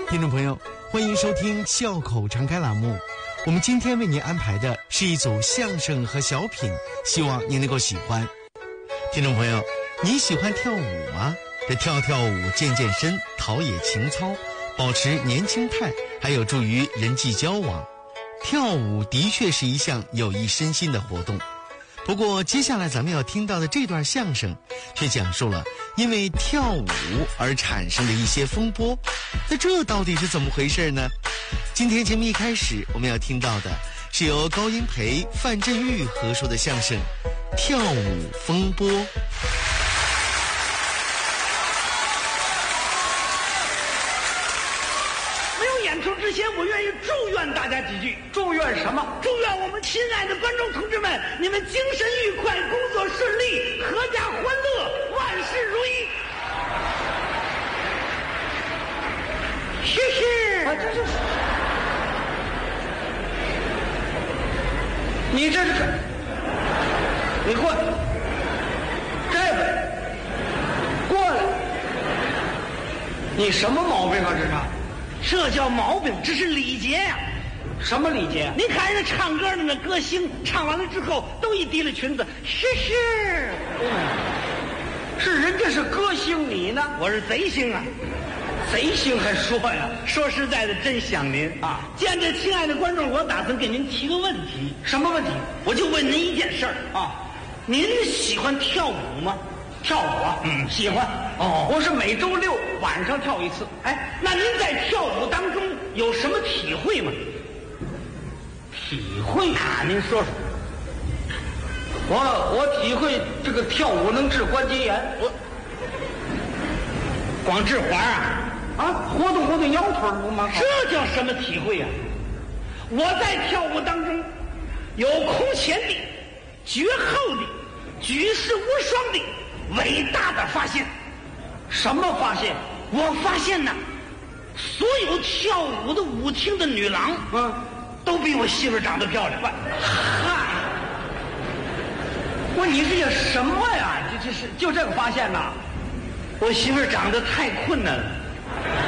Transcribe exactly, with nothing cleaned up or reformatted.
听众朋友，欢迎收听笑口常开栏目。我们今天为您安排的是一组相声和小品，希望您能够喜欢。听众朋友，你喜欢跳舞吗？这跳跳舞健健身，陶冶情操，保持年轻态，还有助于人际交往。跳舞的确是一项有益身心的活动。不过接下来咱们要听到的这段相声却讲述了因为跳舞而产生的一些风波。那这到底是怎么回事呢？今天节目一开始我们要听到的是由高英培、范振钰合说的相声《跳舞风波》。 没有演出之前，我愿意祝愿大家几句。 祝愿什么？ 祝愿我们亲爱的观众同志们，你们精神愉快，工作顺利，阖家欢乐，万事如意。谢谢。 啊，这是你这是个，你过来，这个过来，你什么毛病啊？这是？ 这叫毛病，这是礼节呀、啊。 什么礼节？ 你看人家唱歌的那歌星，唱完了之后都一提了裙子，是是。 嗯，是人家是歌星，你呢？ 我是贼星啊！ 贼星还说呀？ 说实在的，真想您啊！ 见着亲爱的观众，我打算给您提个问题。 什么问题？ 我就问您一件事儿啊， 您喜欢跳舞吗？ 跳舞啊？ 嗯，喜欢。 哦，我是每周六晚上跳一次。 哎，那您在跳舞当中有什么体会吗？ 体会啊，您说说。 我我体会这个跳舞能治关节炎。我光治环啊？ 啊，活动活动腰腿不吗？ 这叫什么体会呀、啊？我在跳舞当中有空前的、绝后的、举世无双的伟大的发现。 什么发现？ 我发现呢，所有跳舞的舞厅的女郎， 嗯， 都比我媳妇长得漂亮。 嗨，我你这叫什么呀？这这是就这个发现呐？ 我媳妇长得太困难了。